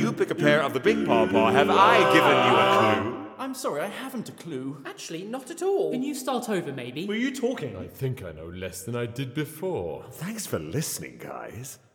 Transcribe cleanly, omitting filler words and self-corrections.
you pick a pair of the Big Pawpaw, have I given you a clue? I'm sorry, I haven't a clue. Actually, not at all. Can you start over, maybe? Were you talking? I think I know less than I did before. Thanks for listening, guys.